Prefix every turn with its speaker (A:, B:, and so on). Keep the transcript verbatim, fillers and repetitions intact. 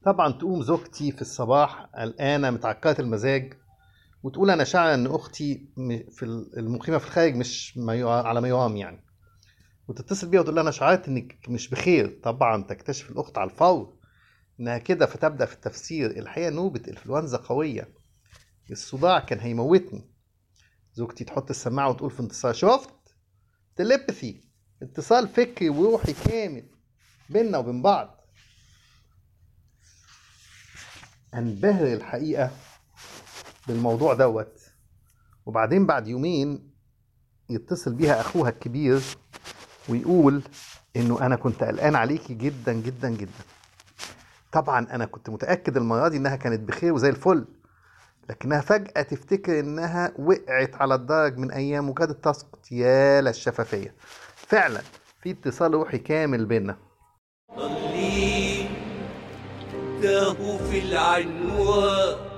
A: طبعا تقوم زوجتي في الصباح قلقانة متعكرة المزاج وتقول أنا شاعرة إن أختي م- في ال- المقيمة في الخارج مش ما يع- على ما يرام يعني. وتتصل بيها وتقول لها أنا شعرت إنك مش بخير. طبعا تكتشف الأخت على الفور إنها كده، فتبدأ في التفسير: الحقيقة نوبة إنفلونزا قوية، الصداع كان هيموتني. زوجتي تحط السماعة وتقول في انتصار: شفت؟ تليبثي، اتصال فكري وروحي كامل بيننا وبين بعض. انبهر الحقيقة بالموضوع دوت. وبعدين بعد يومين يتصل بيها أخوها الكبير ويقول إنه أنا كنت قلقان عليكي جدا جدا جدا. طبعا أنا كنت متأكد المرة دي إنها كانت بخير وزي الفل، لكنها فجأة تفتكر إنها وقعت على الدرج من أيام وكادت تسقط. يا للشفافية، فعلا في اتصال روحي كامل بينا.
B: ضلي تاهوا في العنوان